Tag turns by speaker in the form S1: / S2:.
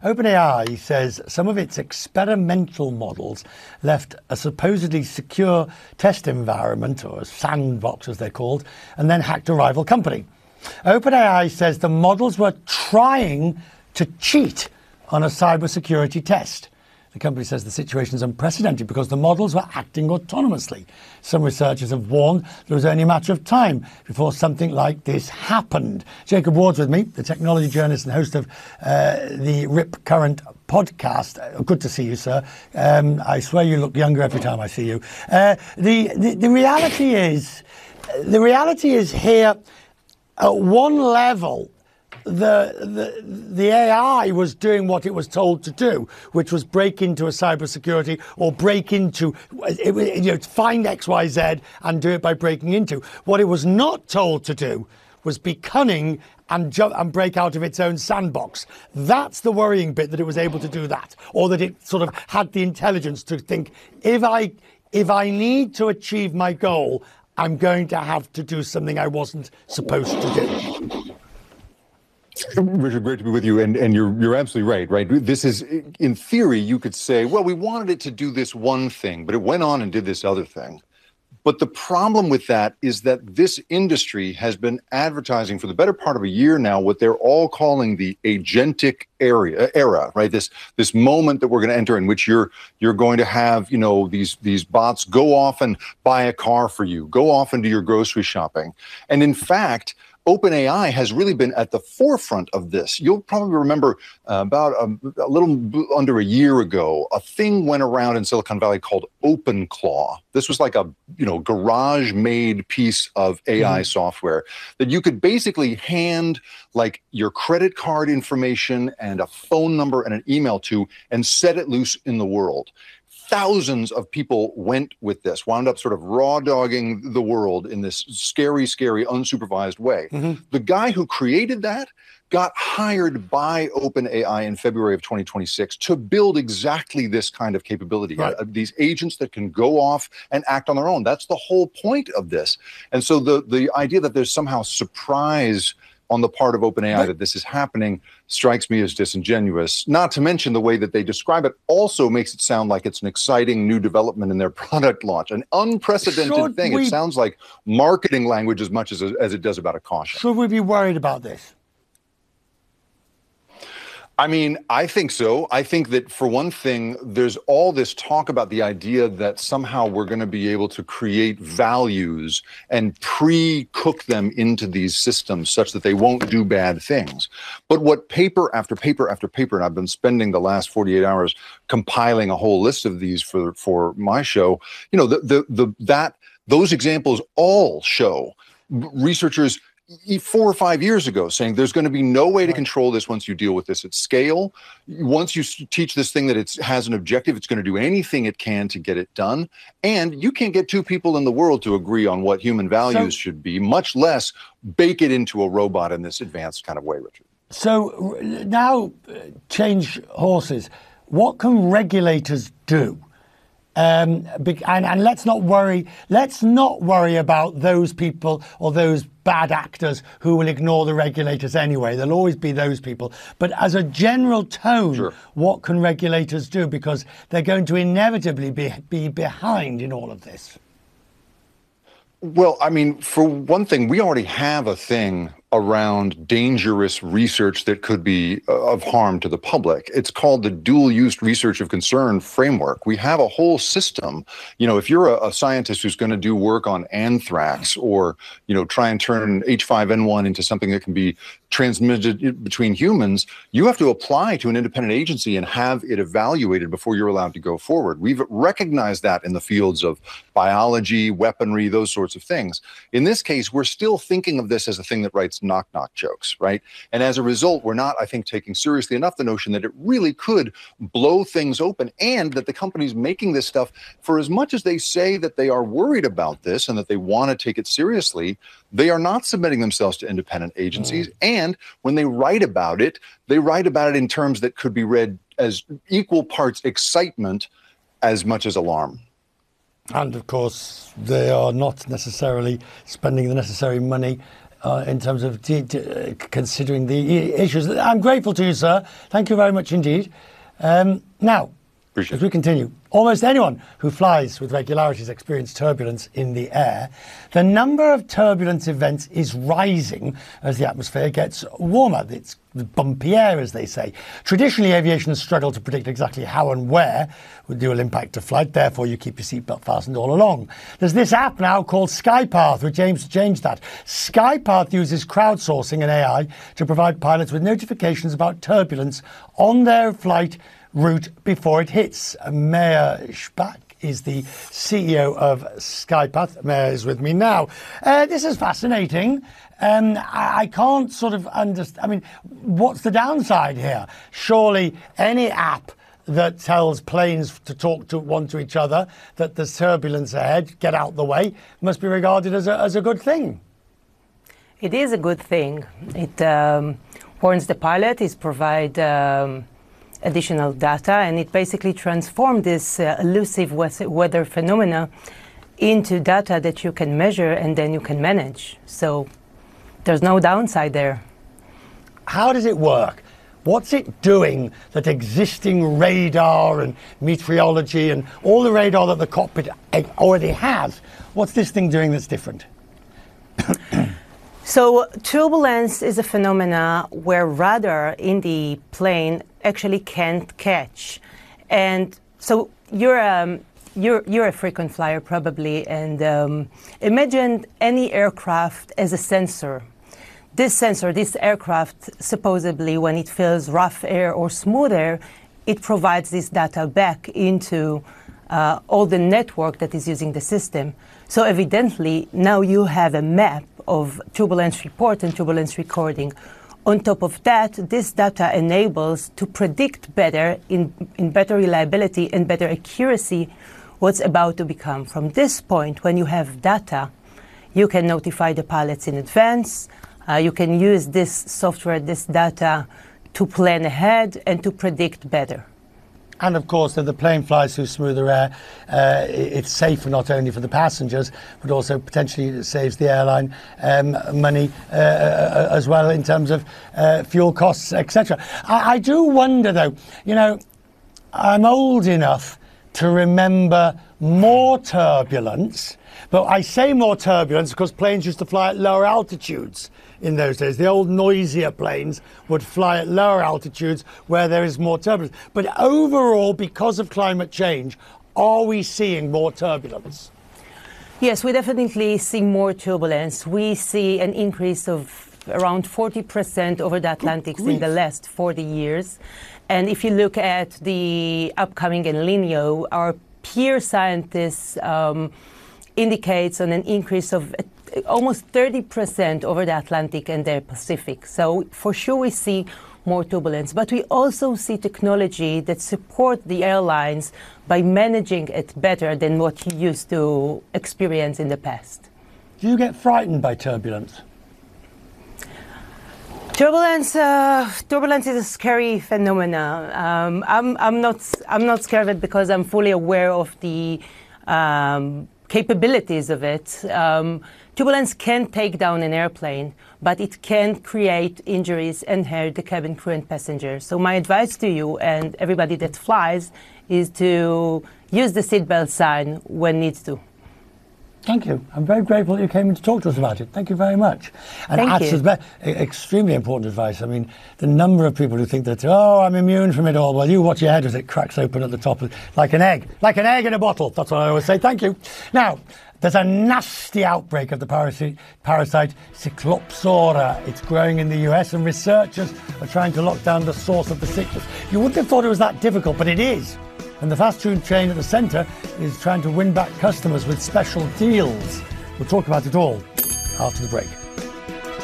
S1: OpenAI says some of its experimental models left a supposedly secure test environment, or a sandbox as they're called, and then hacked a rival company. OpenAI says the models were trying to cheat on a cybersecurity test. The company says the situation is unprecedented because the models were acting autonomously. Some researchers have warned there was only a matter of time before something like this happened. Jacob Ward's with me, the technology journalist and host of the Rip Current podcast. Good to see you, sir. I swear you look younger every time I see you. The reality is here at one level. The AI was doing what it was told to do, which was break into a cybersecurity or break into, find XYZ and do it by breaking into. What it was not told to do was be cunning and break out of its own sandbox. That's the worrying bit, that it was able to do that, or that it sort of had the intelligence to think, if I need to achieve my goal, I'm going to have to do something I wasn't supposed to do.
S2: Richard, great to be with you, and you're absolutely right. This is, in theory, you could say, well, we wanted it to do this one thing, but it went on and did this other thing. But the problem with that is that this industry has been advertising for the better part of a year now what they're all calling the agentic era, right? This moment that we're going to enter in which you're going to have, these bots go off and buy a car for you, go off and do your grocery shopping. And in fact, OpenAI has really been at the forefront of this. You'll probably remember about a little under a year ago, a thing went around in Silicon Valley called OpenClaw. This was like a garage-made piece of AI software that you could basically hand like your credit card information and a phone number and an email to and set it loose in the world. Thousands of people went with this, wound up sort of raw dogging the world in this scary, unsupervised way. The guy who created that got hired by OpenAI in February of 2026 to build exactly this kind of capability. Right. These agents that can go off and act on their own. That's the whole point of this. And so the idea that there's somehow surprise on the part of OpenAI that this is happening strikes me as disingenuous. Not to mention the way that they describe it also makes it sound like it's an exciting new development in their product launch, an unprecedented thing. It sounds like marketing language as much as it does about a caution.
S1: Should we be worried about this?
S2: I mean, I think so. I think that, for one thing, there's all this talk about the idea that somehow we're going to be able to create values and pre-cook them into these systems such that they won't do bad things. But what paper after paper after paper, and I've been spending the last 48 hours compiling a whole list of these for my show, those examples all show researchers 4 or 5 years ago saying there's going to be no way to control this once you deal with this at scale. Once you teach this thing that it has an objective, it's going to do anything it can to get it done. And you can't get two people in the world to agree on what human values should be, much less bake it into a robot in this advanced kind of way, Richard. So
S1: now change horses. What can regulators do? And let's not worry about those people or those bad actors who will ignore the regulators anyway. There'll always be those people. But as a general tone, what can regulators do? Because they're going to inevitably be behind in all of this.
S2: Well, I mean, for one thing, we already have a thing around dangerous research that could be of harm to the public. It's called the dual-use research of concern framework. We have a whole system. If you're a scientist who's going to do work on anthrax or, try and turn H5N1 into something that can be transmitted between humans, you have to apply to an independent agency and have it evaluated before you're allowed to go forward. We've recognized that in the fields of biology, weaponry, those sorts of things. In this case, we're still thinking of this as a thing that writes knock-knock jokes, right? And as a result, we're not, I think, taking seriously enough the notion that it really could blow things open, and that the companies making this stuff, for as much as they say that they are worried about this and that they want to take it seriously, they are not submitting themselves to independent agencies. And when they write about it in terms that could be read as equal parts excitement as much as alarm.
S1: And of course, they are not necessarily spending the necessary money in terms of considering the issues. I'm grateful to you, sir. Thank you very much indeed. Now,
S2: Appreciate
S1: as we continue, almost anyone who flies with regularity has experienced turbulence in the air. The number of turbulence events is rising as the atmosphere gets warmer. It's bumpy air, as they say. Traditionally, aviation has struggled to predict exactly how and where it will impact a flight. Therefore, you keep your seatbelt fastened all along. There's this app now called Skypath, which aims to change that. Skypath uses crowdsourcing and AI to provide pilots with notifications about turbulence on their flight route before it hits. Meir Shpak is the CEO of Skypath. Meir is with me now. This is fascinating. I can't sort of understand. I mean, what's the downside here? Surely any app that tells planes to talk to one to each other that there's turbulence ahead, get out the way, must be regarded as a good thing.
S3: It is a good thing. It warns the pilot, it provides additional data, and it basically transforms this elusive weather phenomena into data that you can measure and then you can manage. So there's no downside there.
S1: How does it work? What's it doing that existing radar and meteorology and all the radar that the cockpit already has, what's this thing doing that's different?
S3: So turbulence is a phenomena where radar in the plane actually can't catch. And so you're a frequent flyer probably, and imagine any aircraft as a sensor. This sensor, this aircraft, supposedly when it feels rough air or smooth air, it provides this data back into all the network that is using the system. So evidently, now you have a map of turbulence report and turbulence recording. On top of that, this data enables to predict better, in better reliability and better accuracy, what's about to become. From this point, when you have data, you can notify the pilots in advance. You can use this software, this data, to plan ahead and to predict better.
S1: And of course, if the plane flies through smoother air, it's safer not only for the passengers, but also potentially it saves the airline money as well in terms of fuel costs, etc. I do wonder, though, you know, I'm old enough to remember more turbulence, but I say more turbulence because planes used to fly at lower altitudes in those days. The old noisier planes would fly at lower altitudes where there is more turbulence. But overall, because of climate change, are we seeing more turbulence?
S3: Yes, we definitely see more turbulence. We see an increase of around 40% over the Atlantic in the last 40 years. And if you look at the upcoming El Nino, our peer scientists indicates on an increase of almost 30% over the Atlantic and the Pacific. So for sure we see more turbulence, but we also see technology that support the airlines by managing it better than what you used to experience in the past.
S1: Do you get frightened by turbulence?
S3: Turbulence is a scary phenomena. I'm not scared of it because I'm fully aware of the capabilities of it. Turbulence can take down an airplane, but it can create injuries and hurt the cabin crew and passengers. So my advice to you and everybody that flies is to use the seatbelt sign when needs to.
S1: Thank you. I'm very grateful that you came in to talk to us about it. Thank you very much. And
S3: Thank you.
S1: Extremely important advice. I mean, the number of people who think that, oh, I'm immune from it all. Well, you watch your head as it cracks open at the top, like an egg in a bottle. That's what I always say. Thank you. Now, there's a nasty outbreak of the parasite Cyclopsora. It's growing in the US, and researchers are trying to lock down the source of the sickness. You wouldn't have thought it was that difficult, but it is. And the fast food chain at the centre is trying to win back customers with special deals. We'll talk about it all after the break.